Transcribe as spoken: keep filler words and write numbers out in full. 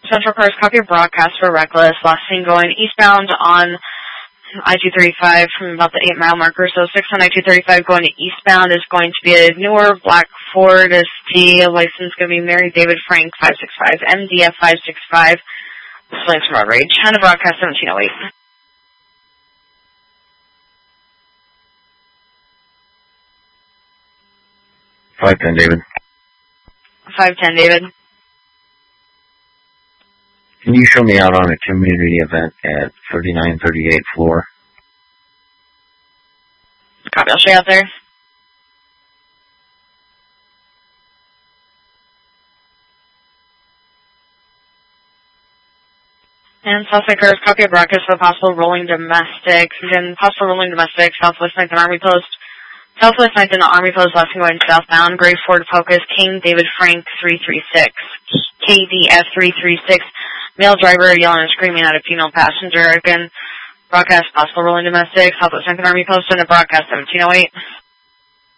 Central Cars, copy your broadcast for Reckless. Last seen going eastbound on I two thirty-five from about the eight mile marker. So six on I two thirty-five going to eastbound is going to be a newer black Ford S T. License going to be Mary David Frank five six five, M D F five six five. Lansing Road Rage. And the broadcast seventeen oh eight. five ten, David. five ten, David. Can you show me out on a community event at thirty-nine thirty-eight floor? Copy, I'll show you out there. And Southwest Cars, copy of broadcast for possible rolling domestic. Again, possible rolling domestic, Southwest ninth and Army Post. Southwest ninth and Army Post, last thing going southbound. Gray Ford Focus, King David Frank three three six. K D F three three six. Male driver yelling and screaming at a female passenger. Again, broadcast possible rolling domestic, Southwest ninth and Army Post, and a broadcast seventeen oh eight.